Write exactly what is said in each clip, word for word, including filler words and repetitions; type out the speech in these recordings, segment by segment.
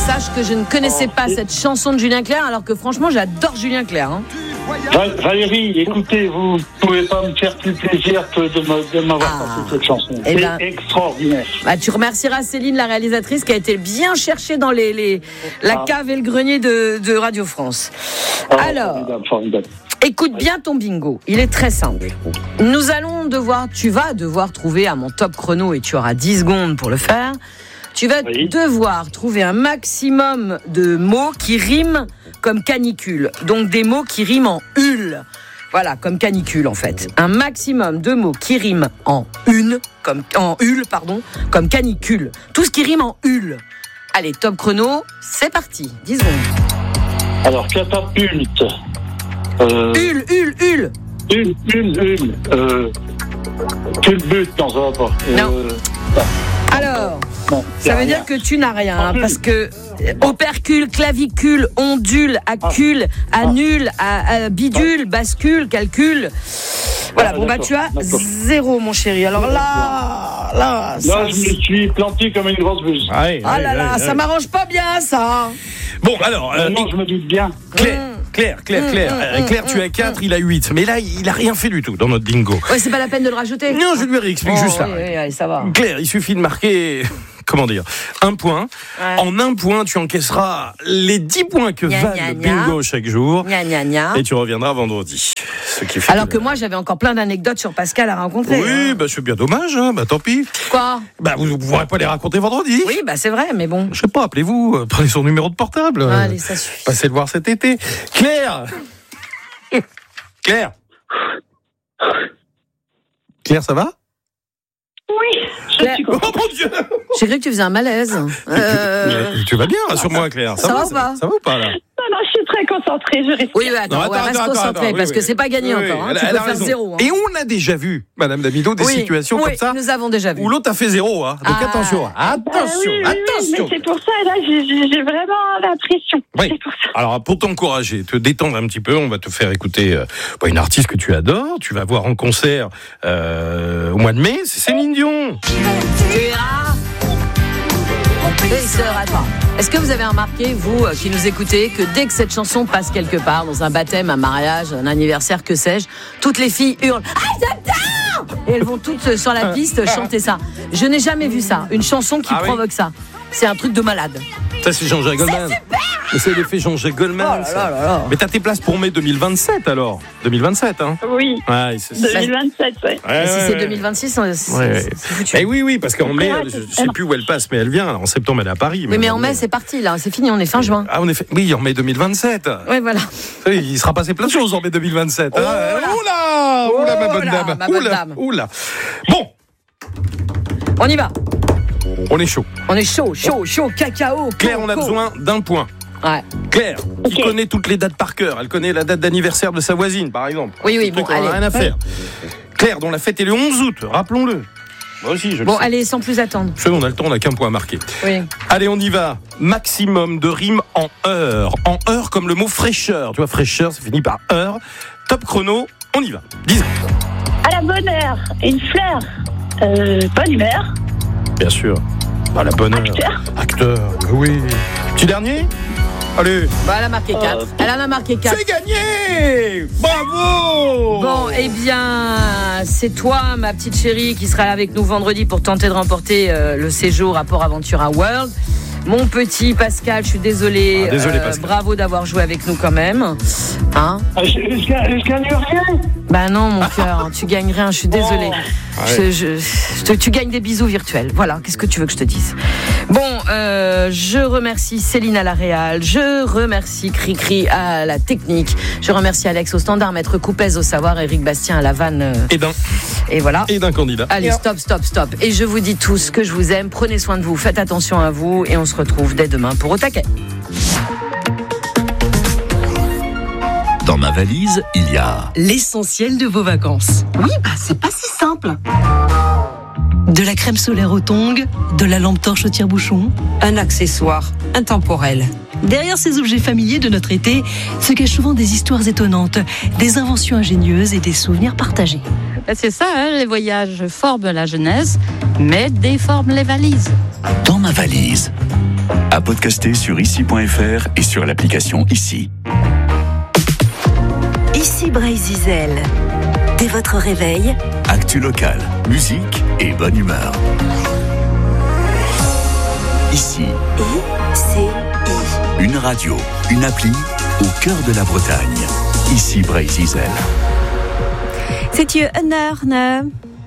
sache que je ne connaissais pas cette chanson de Julien Clerc, alors que franchement, j'adore Julien Clerc. Hein. Val- Valérie, écoutez, vous ne pouvez pas me faire plus plaisir que de, me, de m'avoir Ah. passé cette chanson. Eh C'est ben, extraordinaire. bah, tu remercieras Céline, la réalisatrice, qui a été bien cherchée dans les, les, la Ah. cave et le grenier de, de Radio France. Oh, Alors, formidable, formidable. écoute bien ton bingo. Il est très simple. Nous allons devoir, tu vas devoir trouver à mon top chrono, et tu auras dix secondes pour le faire. Tu vas Oui. devoir trouver un maximum de mots qui riment comme canicule. Donc des mots qui riment en hule. Voilà, comme canicule en fait. Un maximum de mots qui riment en une, comme en hule, pardon, comme canicule. Tout ce qui rime en hule. Allez, top chrono, c'est parti. dix secondes. Alors, catapulte. Euh, Hule, hule, hule. une, une, une. Euh, culbute, non, ça va pas. Non. Euh, ça, Alors, non, ça veut rien. dire que tu n'as rien, hein, Encule. parce que opercule, clavicule, ondule, accule, annule, à- à bidule, bascule, calcul. Voilà, Ah, bon bah d'accord, tu as d'accord. zéro mon chéri. Alors là, là, ça, Là, je me suis planté comme une grosse buse. Allez, ah allez, là là, allez, ça allez. m'arrange pas bien ça. Bon, alors, euh, Maintenant, je me doute bien. Claire, Claire, Claire, Claire, Euh, Claire, tu as quatre, il a huit. Mais là, il a rien fait du tout dans notre bingo. Ouais, c'est pas la peine de le rajouter. Non, je lui réexplique Oh, juste oui, ça. oui, allez, ça va. Claire, il suffit de marquer, comment dire, un point. Ouais. En un point, tu encaisseras les dix points que Gna, valent gna, le gna. bingo chaque jour. Gna gna gna. Et tu reviendras vendredi. Ce qui fait Alors que moi j'avais encore plein d'anecdotes sur Pascal à rencontrer. Oui, hein. bah, c'est bien dommage, hein, bah tant pis. Quoi? Bah, vous ne pourrez pas les raconter vendredi. Oui, bah c'est vrai, mais bon. Je sais pas, appelez-vous, euh, prenez son numéro de portable. euh, Allez, ça suffit. Passez le voir cet été. Claire Claire Claire, ça va? Oui, je Claire. suis Oh contente. mon Dieu J'ai cru que tu faisais un malaise. Euh... Tu vas bien, rassure-moi, Claire. ça va ou pas Ça va ou pas, là? Non, non, je suis très concentrée, je respire. Oui, bah, attends, Non, ouais, attends, reste attends, concentré, attends, parce oui, que oui. c'est pas gagné Oui, encore. Hein. elle- Tu elle peux a faire raison. zéro. Hein. Et on a déjà vu, Madame Damido, des Oui, situations oui, comme ça nous avons déjà vu. où l'autre a fait zéro. Hein. Donc Ah. attention, Ah attention, oui, oui, oui, attention. mais c'est pour ça, là, j'ai, j'ai- j'ai vraiment la pression. Oui. C'est pour ça. Alors, pour t'encourager, te détendre un petit peu, on va te faire écouter euh, bah, une artiste que tu adores. Tu vas voir en concert euh, au mois de mai, c'est Céline Dion. Tu verras. Et sœur, attends. Est-ce que vous avez remarqué, vous euh, qui nous écoutez, que dès que cette chanson passe quelque part, dans un baptême, un mariage, un anniversaire, que sais-je, toutes les filles hurlent « Ah, j'adore !» Et elles vont toutes euh, sur la piste chanter ça. Je n'ai jamais vu ça. Une chanson qui Ah oui. provoque ça. C'est un truc de malade. Ça, c'est Jean-Jacques Goldman. Mais c'est l'effet Jean-Jacques Goldman. Oh là ça. là là là. Mais t'as tes places pour mai deux mille vingt-sept alors. deux mille vingt-sept, hein. Oui, Ouais, c'est ça. deux mille vingt-sept, ouais. Ouais, Et si ouais, c'est ouais. deux mille vingt-six, c'est, c'est- Ouais, ouais. c'est foutu. Eh oui, oui, parce qu'en mai, Ouais, je c'est- ne sais plus où elle passe, mais elle vient. En septembre, elle est à Paris. Oui, mais en bon, mai, c'est parti, là. C'est fini, on est fin juin. Ah, en effet. Oui, en mai deux mille vingt-sept. Oui, voilà. Oui, il sera passé plein de choses en mai deux mille vingt-sept. Oh hein. là. Oula, oula, ma bonne Oh là, dame. ma bonne Oula, dame. oula. Bon, On y va. on est chaud. On est chaud, chaud, chaud, cacao. Claire, on a coco. besoin d'un point. Ouais. Claire, qui Ok. connaît toutes les dates par cœur. Elle connaît la date d'anniversaire de sa voisine, par exemple. Oui, oui, Ce truc, bon, on n'a allez. rien à faire. Claire, dont la fête est le onze août, rappelons-le. Moi aussi, je le Bon, sais. allez, sans plus attendre. Vous savez, on a le temps, on n'a qu'un point marqué. Oui. Allez, on y va. Maximum de rimes en heure. En heure comme le mot fraîcheur. Tu vois, fraîcheur, ça finit par heure. Top chrono, on y va. dix secondes. À la bonne heure, une fleur. Euh, bonne humeur. Bien sûr. À la bonne heure. Acteur. Acteur, oui. Petit dernier. Allez. Bah, elle a marqué quatre. Elle en a marqué quatre. C'est gagné. Bravo. Bon, eh bien, c'est toi, ma petite chérie, qui sera avec nous vendredi pour tenter de remporter euh, le séjour à Port Aventura World. Mon petit Pascal, je suis désolée. Ah, désolé, euh, Pascal. Bravo d'avoir joué avec nous quand même. Hein? Ah, je, je, gagne- je gagne rien. Bah non, mon cœur, tu gagnes rien, je suis désolée. Je, je- je te- tu gagnes des bisous virtuels. Voilà, qu'est-ce que tu veux que je te dise? Bon, euh, je remercie Céline à la réal, je remercie Cricri à la technique, je remercie Alex au standard, Maître Coupez au savoir, Éric Bastien à la vanne. euh, Et d'un, Et voilà. et d'un candidat. Allez, stop, stop, stop. Et je vous dis tous que je vous aime, prenez soin de vous, faites attention à vous, et on se retrouve dès demain pour Au Taquet. Dans ma valise, il y a L'essentiel de vos vacances. Oui, bah c'est pas si simple. De la crème solaire au tongs, de la lampe torche au tire-bouchon. Un accessoire intemporel. Derrière ces objets familiers de notre été se cachent souvent des histoires étonnantes, des inventions ingénieuses et des souvenirs partagés. C'est ça, hein, les voyages forment la jeunesse, mais déforment les valises. Dans ma valise. À À podcaster sur ici point f r et sur l'application Ici. Ici Bray-Zizel. Dès votre réveil, actu local, musique et bonne humeur. Ici. I-C-I. Une radio, une appli au cœur de la Bretagne. Ici Bray-Zizel. C'est une honneur, ne?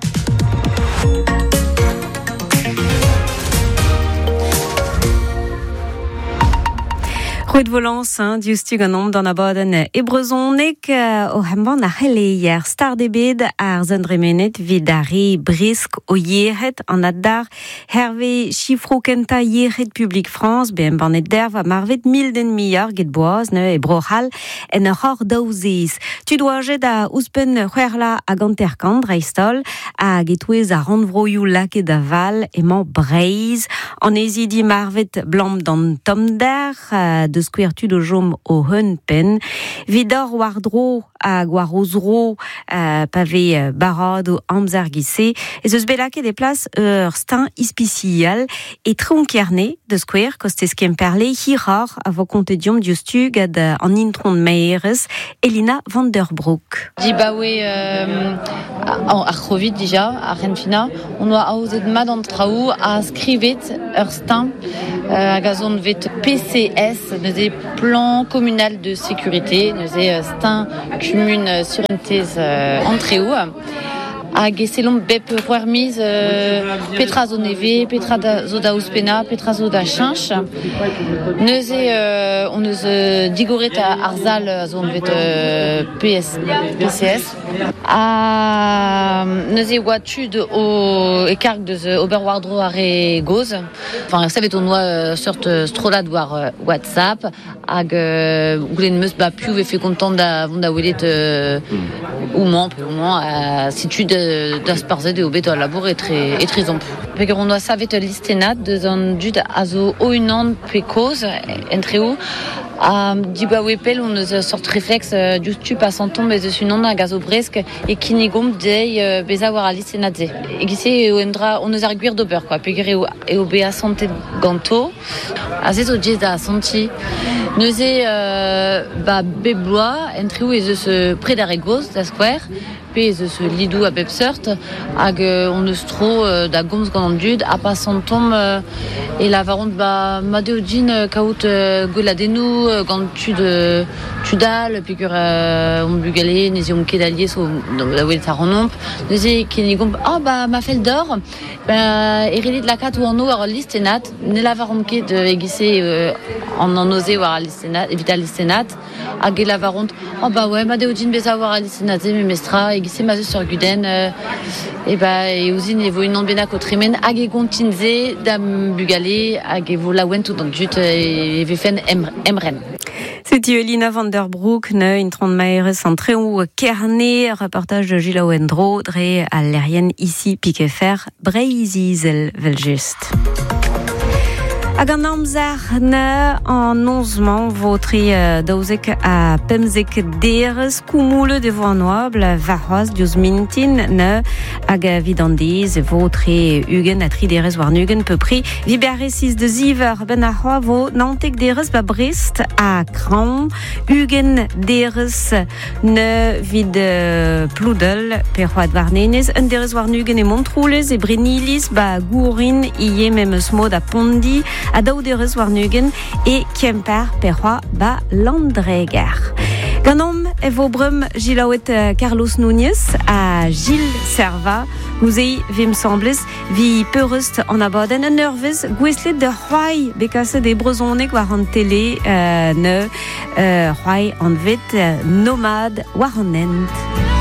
Goed volans, diustig an om dan a baden e brezonek o hemban a c'heleier star debed ar zendremenet vidari brisk o yeret an addar herve chifro kenta yeret Public France be embanet derv a marvet milden miar get boaz ne e brohal en ur hor daouzez. Tu dois jet a ouspen c'hwerla a ganterkant reistol a getouez a randvroioù lake da val emañ breiz an ezidi marvet blam dan tom der de skouertud o jom o hun pen. Vidor wardro a gwarozro uh, pave uh, barad o amzer gise. E zeus belake de plas ur stin ispicial e tronkierne de skouer kostez kem perle hiror a vo kontedium diustu gad uh, an intron meires Elina van der Broek. Dibawe euh, ar c'hovid dija, ar renfina, on oa aouzet mad an traoù a skrivet ur stin euh, a gazon vet P C S, neuze plan communal de sécurité, neuze stin commune surentez euh, antreou. Hag eselom bep c'hoarmiz euh, petra zo neve, petra da, zo da ouspena, petra zo da chinch. Neuze euh, on eus euh, digoret a arzal zo on vet euh, P S, P C S. A neuze oa tud o ekarg deus oberwardro are goz. Enfin, ça vet on oa euh, sort euh, strolad war euh, WhatsApp hag euh, goulen meus ba piou ve fe kontant da vont da welet euh, ou man, peu ou man, euh, si tu de da sparzet eo bet a labour etre etrezomp. Peger on doa savet listenat deus an dud a zo o unan pe koz entreo a diba wepel on eus sort reflex uh, diustu passanton bez eus unan a gazo bresk e kinigom dei uh, beza war a listenat ze. E gise eo endra on eus ar gwir d'ober quoi. Peger eo, eo be a santet ganto a zez o djez da santi neuze uh, ba bebloa entreo ez eus pred ar egoz da skwer pe ez eus lidou a bep seurt hag euh, on eus tro euh, da gomz gant an dud a passantom euh, e la varont ba madeo din euh, kaout euh, goladenou euh, gant tud euh, tudal pegur euh, on bugale nezi on kedalier so da welet ar an omp nezi kenigomp ah ba ma fel d'or ba erelit lakat ou an o ar listenat ne la varont ket euh, egise euh, an an oze war a listenat evita listenat hag e la varont ah ba ouais madeo din beza war a listenat ze me mestra egise ma sur guden euh, et bah et ouzin e vo unan benak o tremen hag e gontinze dam bugale hag e vo laouen tout an dut e ve fen emren. C'était Elina van der Broek, ne intron maires en treou kerne, reportage de Gila Wendro, dre à l'Arienne ici, pique fer, Bray-Zizel, vel juste. Hag an amzer ne an onzman votri uh, daouzek a pemzek derez koumoule de vo an oabl varroaz diouz mintin ne hag a vidandiz votri ugen a tri derez war nugen peupri viberesiz de ziver ben a c'hoa vo nantek derez ba Brest a Kran ugen derez ne vid uh, ploudel per c'hoad war nenez un derez war nugen e montroulez e brenilis ba gourin ie memeus mod a pondi a daou derez war nugen e kemper perroa ba landreger. Ganom e vo brem jilaouet uh, Carlos Núñez a Gilles Serva gouzei vim semblez vi peurest an abaden an nervez gweslet de c'hoai bekase de brezonek war an tele uh, ne uh, c'hoai an vet uh, nomad war an end.